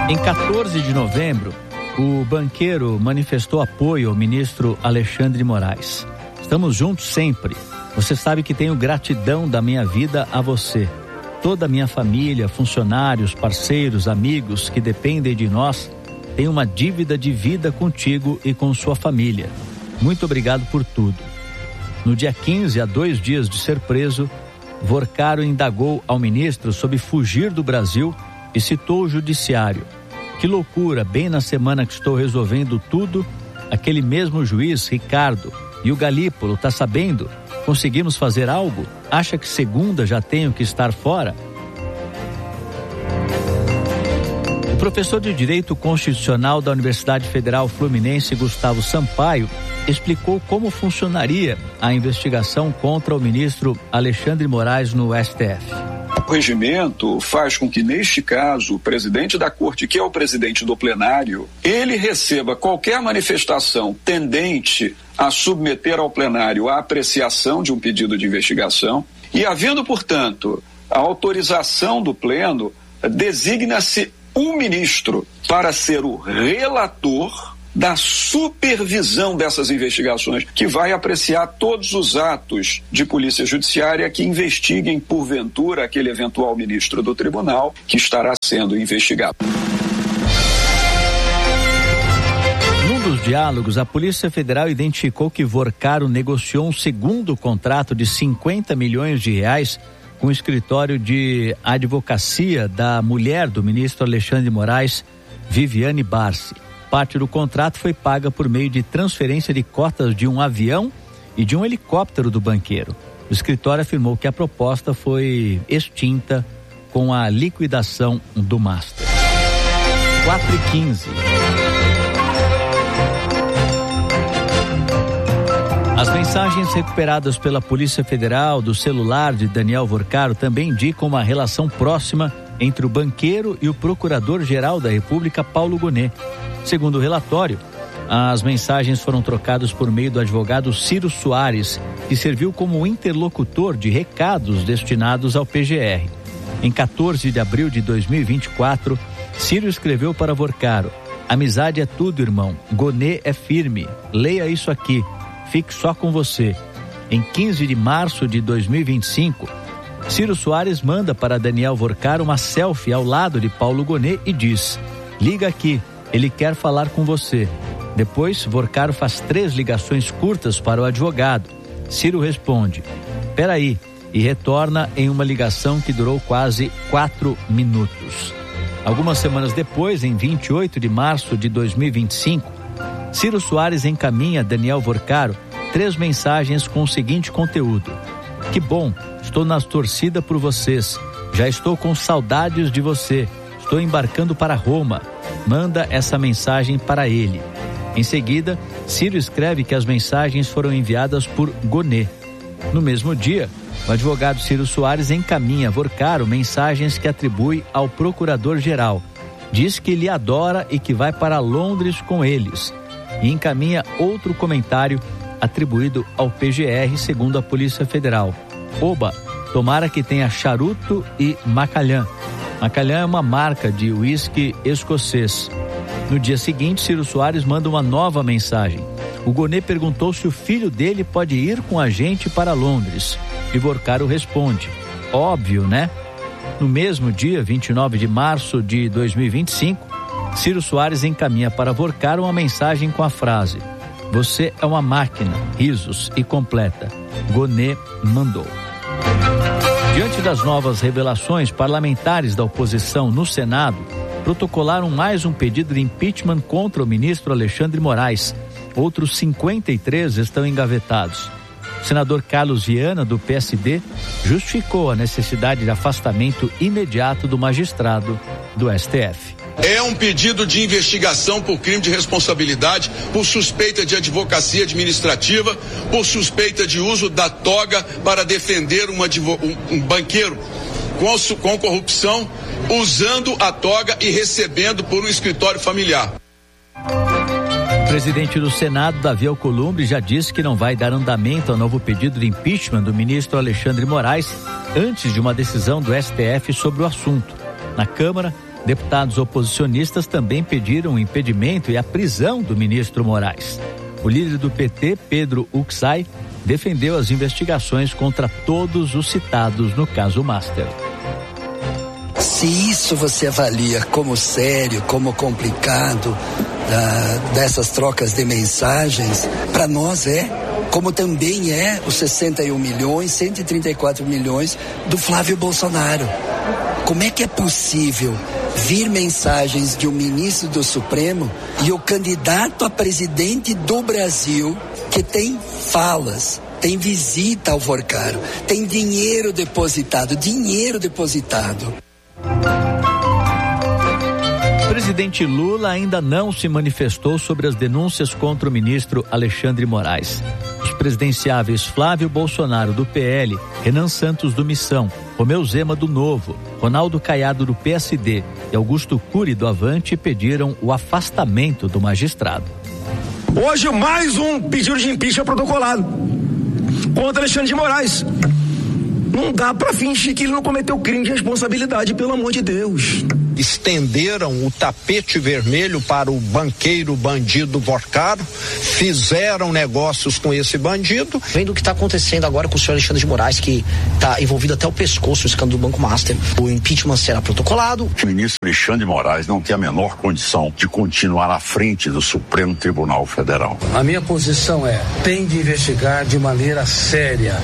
Em 14 de novembro, o banqueiro manifestou apoio ao ministro Alexandre de Moraes. Estamos juntos sempre. Você sabe que tenho gratidão da minha vida a você. Toda a minha família, funcionários, parceiros, amigos que dependem de nós, tem uma dívida de vida contigo e com sua família. Muito obrigado por tudo. No dia 15, a 2 dias de ser preso, Vorcaro indagou ao ministro sobre fugir do Brasil e citou o judiciário. Que loucura, bem na semana que estou resolvendo tudo, aquele mesmo juiz, Ricardo, e o Galípolo, tá sabendo? Conseguimos fazer algo? Acha que segunda já tenho que estar fora? O professor de Direito Constitucional da Universidade Federal Fluminense, Gustavo Sampaio, explicou como funcionaria a investigação contra o ministro Alexandre de Moraes no STF. O regimento faz com que, neste caso, o presidente da corte, que é o presidente do plenário, ele receba qualquer manifestação tendente a submeter ao plenário a apreciação de um pedido de investigação e, havendo, portanto, a autorização do pleno, designa-se um ministro para ser o relator da supervisão dessas investigações, que vai apreciar todos os atos de polícia judiciária que investiguem, porventura, aquele eventual ministro do tribunal que estará sendo investigado. Num dos diálogos, a Polícia Federal identificou que Vorcaro negociou um segundo contrato de 50 milhões de reais com o escritório de advocacia da mulher do ministro Alexandre de Moraes, Viviane Barsi. Parte do contrato foi paga por meio de transferência de cotas de um avião e de um helicóptero do banqueiro. O escritório afirmou que a proposta foi extinta com a liquidação do master. 4h15. As mensagens recuperadas pela Polícia Federal do celular de Daniel Vorcaro também indicam uma relação próxima entre o banqueiro e o Procurador-Geral da República, Paulo Gonet. Segundo o relatório, as mensagens foram trocadas por meio do advogado Ciro Soares, que serviu como interlocutor de recados destinados ao PGR. Em 14 de abril de 2024, Ciro escreveu para Vorcaro: amizade é tudo, irmão. Gonet é firme. Leia isso aqui. Fique só com você. Em 15 de março de 2025, Ciro Soares manda para Daniel Vorcaro uma selfie ao lado de Paulo Gonet e diz: liga aqui. Ele quer falar com você. Depois, Vorcaro faz 3 ligações curtas para o advogado. Ciro responde: peraí, e retorna em uma ligação que durou quase 4 minutos. Algumas semanas depois, em 28 de março de 2025, Ciro Soares encaminha a Daniel Vorcaro 3 mensagens com o seguinte conteúdo: que bom, estou na torcida por vocês. Já estou com saudades de você. Estou embarcando para Roma. Manda essa mensagem para ele. Em seguida, Ciro escreve que as mensagens foram enviadas por Gonet. No mesmo dia, o advogado Ciro Soares encaminha a Vorcaro mensagens que atribui ao Procurador-Geral. Diz que ele adora e que vai para Londres com eles. E encaminha outro comentário atribuído ao PGR, segundo a Polícia Federal. Oba, tomara que tenha charuto e Macallan. Macallan é uma marca de uísque escocês. No dia seguinte, Ciro Soares manda uma nova mensagem. O Gonet perguntou se o filho dele pode ir com a gente para Londres. E Vorcaro responde: óbvio, né? No mesmo dia, 29 de março de 2025, Ciro Soares encaminha para Vorcaro uma mensagem com a frase: você é uma máquina, risos, e completa: Gonet mandou. Diante das novas revelações, parlamentares da oposição no Senado protocolaram mais um pedido de impeachment contra o ministro Alexandre de Moraes. Outros 53 estão engavetados. O senador Carlos Viana, do PSD, justificou a necessidade de afastamento imediato do magistrado do STF. É um pedido de investigação por crime de responsabilidade, por suspeita de advocacia administrativa, por suspeita de uso da toga para defender um banqueiro com corrupção, usando a toga e recebendo por um escritório familiar. O presidente do Senado, Davi Alcolumbre, já disse que não vai dar andamento ao novo pedido de impeachment do ministro Alexandre de Moraes antes de uma decisão do STF sobre o assunto. Na Câmara, Deputados oposicionistas também pediram o impedimento e a prisão do ministro Moraes. O líder do PT, Pedro Uxay, defendeu as investigações contra todos os citados no caso Master. Se isso você avalia como sério, como complicado, dessas trocas de mensagens, para nós como também os 61 milhões, 134 milhões do Flávio Bolsonaro. Como é que é possível vir mensagens de um ministro do Supremo e o candidato a presidente do Brasil, que tem falas, tem visita ao Vorcaro, tem dinheiro depositado. O presidente Lula ainda não se manifestou sobre as denúncias contra o ministro Alexandre Moraes. Os presidenciáveis Flávio Bolsonaro, do PL, Renan Santos, do Missão, Romeu Zema, do Novo, Ronaldo Caiado, do PSD e Augusto Cury, do Avante, pediram o afastamento do magistrado. Hoje, mais um pedido de impeachment protocolado contra Alexandre de Moraes. Não dá pra fingir que ele não cometeu crime de responsabilidade, pelo amor de Deus. Estenderam o tapete vermelho para o banqueiro bandido Vorcaro, fizeram negócios com esse bandido. Vendo o que está acontecendo agora com o senhor Alexandre de Moraes, que está envolvido até o pescoço no escândalo do Banco Master, o impeachment será protocolado. O ministro Alexandre de Moraes não tem a menor condição de continuar à frente do Supremo Tribunal Federal. A minha posição tem de investigar de maneira séria.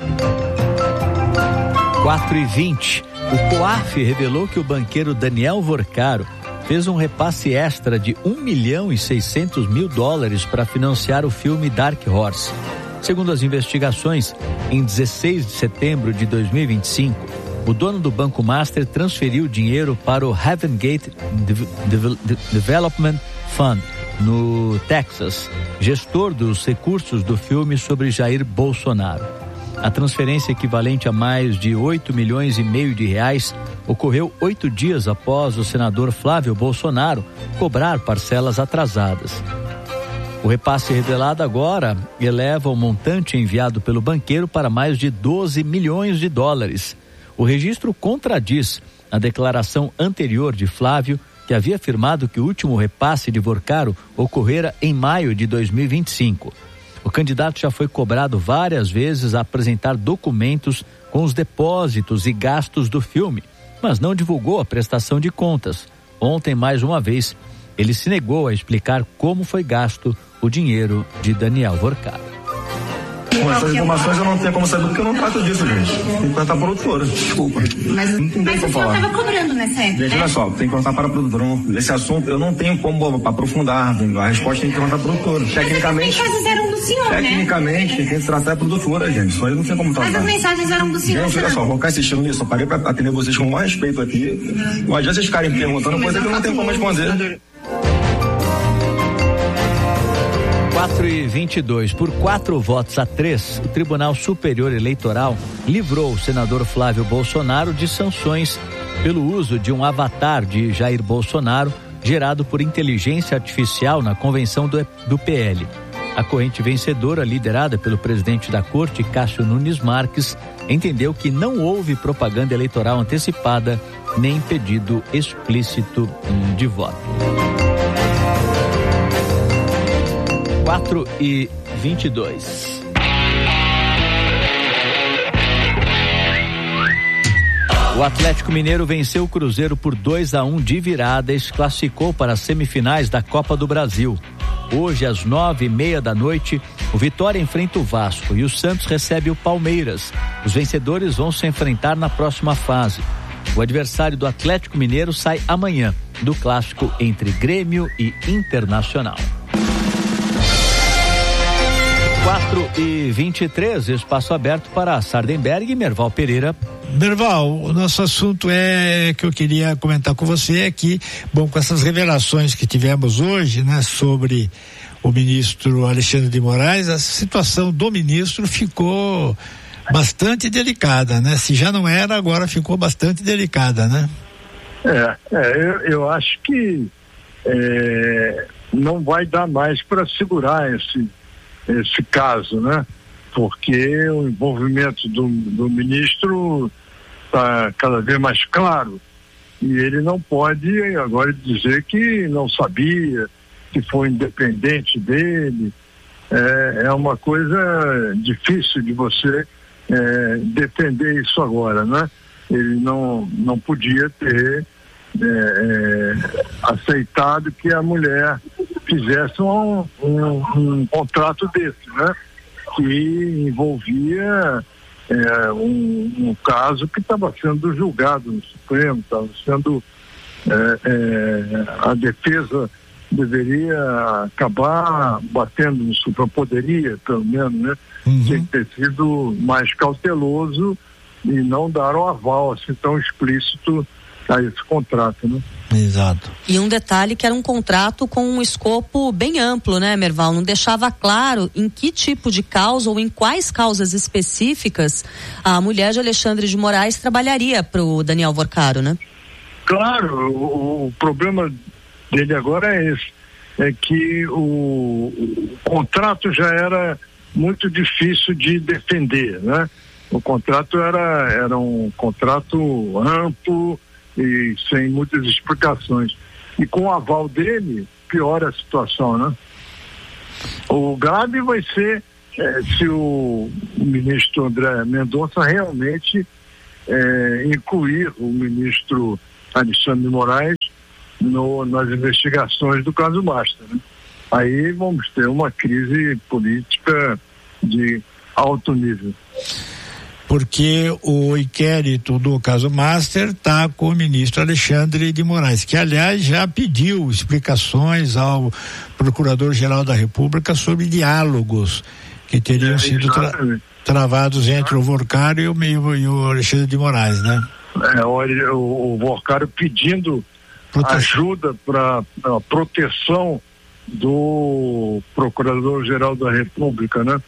4h20, o COAF revelou que o banqueiro Daniel Vorcaro fez um repasse extra de $1.600.000 para financiar o filme Dark Horse. Segundo as investigações, em 16 de setembro de 2025, o dono do Banco Master transferiu dinheiro para o Heaven Gate Development Fund, no Texas, gestor dos recursos do filme sobre Jair Bolsonaro. A transferência, equivalente a mais de R$8,5 milhões ocorreu 8 dias após o senador Flávio Bolsonaro cobrar parcelas atrasadas. O repasse revelado agora eleva o montante enviado pelo banqueiro para mais de $12 milhões. O registro contradiz a declaração anterior de Flávio, que havia afirmado que o último repasse de Vorcaro ocorrera em maio de 2025. O candidato já foi cobrado várias vezes a apresentar documentos com os depósitos e gastos do filme, mas não divulgou a prestação de contas. Ontem, mais uma vez, ele se negou a explicar como foi gasto o dinheiro de Daniel Vorcaro. Com essas informações eu não tenho como saber, porque eu não trato disso, gente. Tem que cortar para a produtora, desculpa. Mas o senhor estava cobrando nessa época, gente, olha só, tem que cortar para a produtora. Esse assunto eu não tenho como aprofundar, a resposta tem que cortar para a produtora. Tecnicamente, as mensagens eram do senhor, tecnicamente, quem tem que tratar é a produtora, gente. Isso aí não tem como tratar. Mas as mensagens eram do senhor. Gente, olha só, vou ficar assistindo isso. Eu parei para atender vocês com mais respeito aqui. Não adianta vocês ficarem perguntando coisa que eu não tenho como responder. 4h22, por 4 votos a 3, o Tribunal Superior Eleitoral livrou o senador Flávio Bolsonaro de sanções pelo uso de um avatar de Jair Bolsonaro gerado por inteligência artificial na convenção do PL. A corrente vencedora, liderada pelo presidente da corte, Cássio Nunes Marques, entendeu que não houve propaganda eleitoral antecipada nem pedido explícito de voto. 4h22. O Atlético Mineiro venceu o Cruzeiro por 2-1 de virada e se classificou para as semifinais da Copa do Brasil. Hoje, às 9h30 o Vitória enfrenta o Vasco e o Santos recebe o Palmeiras. Os vencedores vão se enfrentar na próxima fase. O adversário do Atlético Mineiro sai amanhã do clássico entre Grêmio e Internacional. 4h23, espaço aberto para Sardenberg e Merval Pereira. Merval, o nosso assunto que eu queria comentar com você é que, bom, com essas revelações que tivemos hoje, né, sobre o ministro Alexandre de Moraes, a situação do ministro ficou bastante delicada, né? Se já não era, agora ficou bastante delicada, né? Eu acho que não vai dar mais para segurar esse caso, né? Porque o envolvimento do ministro está cada vez mais claro E ele não pode agora dizer que não sabia, que foi independente dele. É uma coisa difícil de você defender isso agora, né? Ele não podia ter aceitado que a mulher fizesse um contrato desse, né? Que envolvia um caso que estava sendo julgado no Supremo, estava sendo a defesa deveria acabar batendo no Supremo, poderia pelo menos, né? Tinha que ter sido mais cauteloso e não dar o aval assim tão explícito a esse contrato, né? Exato. E um detalhe que era um contrato com um escopo bem amplo, né, Merval? Não deixava claro em que tipo de causa ou em quais causas específicas a mulher de Alexandre de Moraes trabalharia para o Daniel Vorcaro, né? Claro, o problema dele agora é esse, é que o contrato já era muito difícil de defender, né? O contrato era um contrato amplo e sem muitas explicações. E com o aval dele, piora a situação, né? O grave vai ser se o ministro André Mendonça realmente incluir o ministro Alexandre de Moraes nas investigações do caso Master, né? Aí vamos ter uma crise política de alto nível. Porque o inquérito do caso Master está com o ministro Alexandre de Moraes, que aliás já pediu explicações ao Procurador-Geral da República sobre diálogos que teriam sido travados entre o Vorcaro e o Alexandre de Moraes, né? O Vorcaro pedindo ajuda para a proteção do Procurador-Geral da República, né?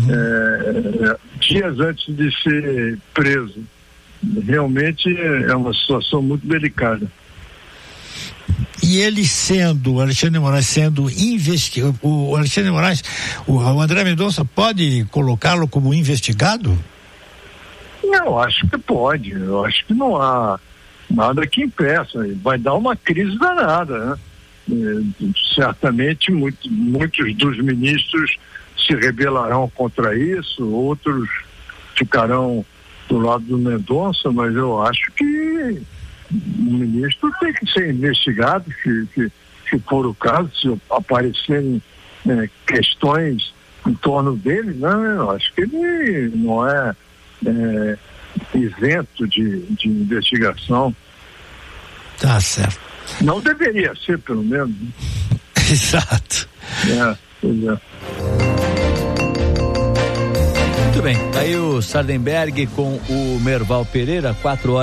Dias antes de ser preso. Realmente é uma situação muito delicada. E ele o Alexandre de Moraes sendo investigado, o Alexandre de Moraes, o André Mendonça pode colocá-lo como investigado? Não, acho que pode. Eu acho que não há nada que impeça. Vai dar uma crise danada, né? Certamente muitos dos ministros se rebelarão contra isso, outros ficarão do lado do Mendonça, mas eu acho que o ministro tem que ser investigado, se for o caso, se aparecerem questões em torno dele, não, eu acho que ele não é isento de investigação. Tá certo. Não deveria ser, pelo menos. Exato. Pois é. Muito bem, tá aí o Sardenberg com o Merval Pereira,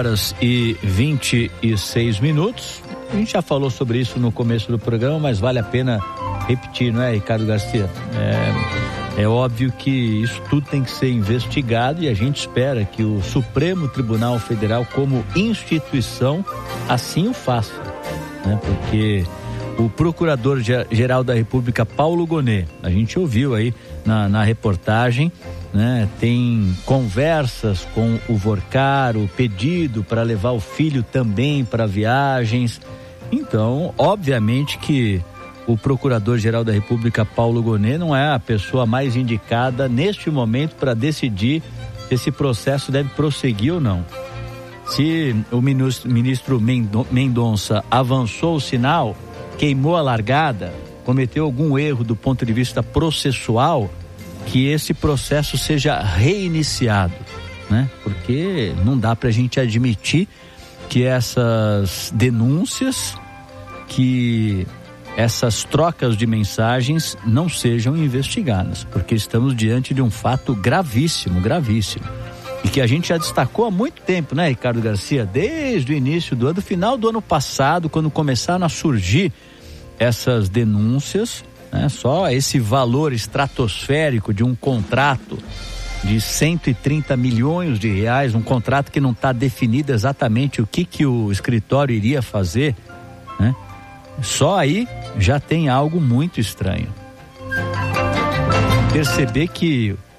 4h26. A gente já falou sobre isso no começo do programa, mas vale a pena repetir, não é, Ricardo Garcia? É óbvio que isso tudo tem que ser investigado e a gente espera que o Supremo Tribunal Federal, como instituição, assim o faça, né? Porque o Procurador-Geral da República, Paulo Gonet, a gente ouviu aí na reportagem, né? Tem conversas com o Vorcaro, pedido para levar o filho também para viagens. Então, obviamente que o Procurador-Geral da República, Paulo Gonet, não é a pessoa mais indicada neste momento para decidir se esse processo deve prosseguir ou não. Se o ministro Mendonça avançou o sinal, queimou a largada, cometeu algum erro do ponto de vista processual, que esse processo seja reiniciado, né? Porque não dá pra gente admitir que essas denúncias, que essas trocas de mensagens não sejam investigadas, porque estamos diante de um fato gravíssimo, e que a gente já destacou há muito tempo, né, Ricardo Garcia? Desde o início do ano, do final do ano passado, quando começaram a surgir essas denúncias, né, só esse valor estratosférico de um contrato de 130 milhões de reais, um contrato que não está definido exatamente o que o escritório iria fazer, né? Só aí já tem algo muito estranho. Perceber que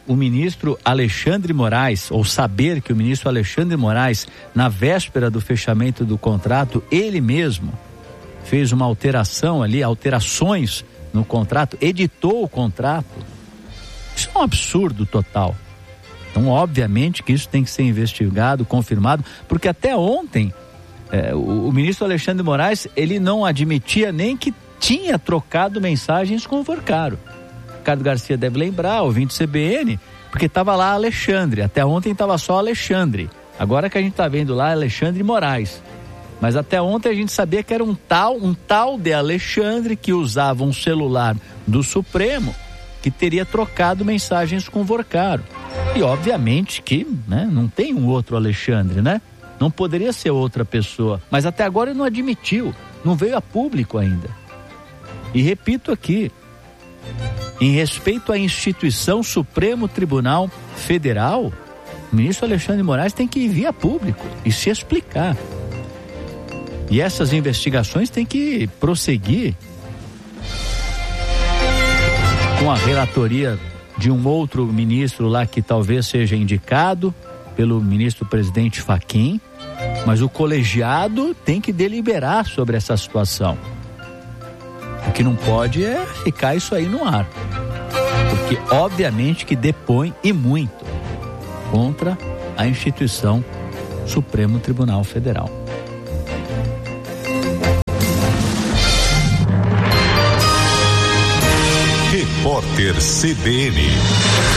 o ministro Alexandre Moraes, ou saber que o ministro Alexandre Moraes, na véspera do fechamento do contrato, ele mesmo fez uma alteração ali, alterações no contrato, editou o contrato. Isso é um absurdo total. Então, obviamente que isso tem que ser investigado, confirmado, porque até ontem o ministro Alexandre Moraes, ele não admitia nem que tinha trocado mensagens com o Vorcaro. Ricardo Garcia deve lembrar, ouvinte CBN, porque estava lá Alexandre, até ontem estava só Alexandre. Agora que a gente está vendo lá Alexandre Moraes. Mas até ontem a gente sabia que era um tal de Alexandre que usava um celular do Supremo que teria trocado mensagens com o Vorcaro. E obviamente que, né, não tem um outro Alexandre, né? Não poderia ser outra pessoa. Mas até agora ele não admitiu, não veio a público ainda. E repito aqui, em respeito à instituição Supremo Tribunal Federal, o ministro Alexandre de Moraes tem que vir a público e se explicar. E essas investigações têm que prosseguir com a relatoria de um outro ministro lá que talvez seja indicado pelo ministro presidente Fachin, mas o colegiado tem que deliberar sobre essa situação. O que não pode é ficar isso aí no ar, porque obviamente que depõe e muito contra a instituição Supremo Tribunal Federal. Repórter CBN.